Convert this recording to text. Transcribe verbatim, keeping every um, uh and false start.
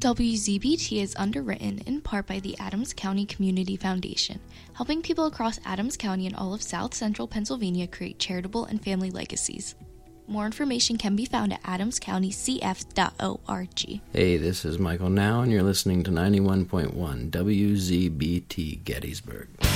W Z B T is underwritten in part by the Adams County Community Foundation, helping people across Adams County and all of South Central Pennsylvania create charitable and family legacies. More information can be found at adams county c f dot org. Hey, this is Michael Now, and you're listening to ninety-one point one W Z B T Gettysburg.